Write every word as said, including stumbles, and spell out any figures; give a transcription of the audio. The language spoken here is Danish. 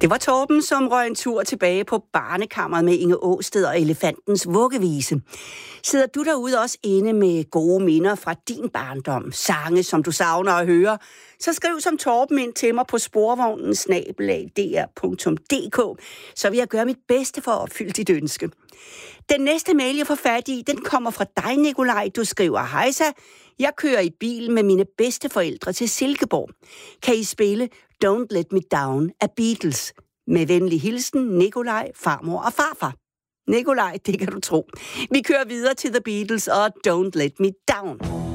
Det var Torben, som røg en tur tilbage på barnekammeret med Inge Aasted og Elefantens vuggevise. Sidder du derude også inde med gode minder fra din barndom, sange, som du savner at høre, så skriv som Torben ind til mig på sporvognen snabel-a d r punktum d k, så vil jeg gøre mit bedste for at opfylde dit ønske. Den næste mail, jeg får fat i, den kommer fra dig, Nikolaj. Du skriver: Hejsa, jeg kører i bil med mine bedsteforældre til Silkeborg. Kan I spille Don't Let Me Down af Beatles? Med venlig hilsen, Nikolaj, farmor og farfar. Nikolaj, det kan du tro. Vi kører videre til The Beatles og Don't Let Me Down.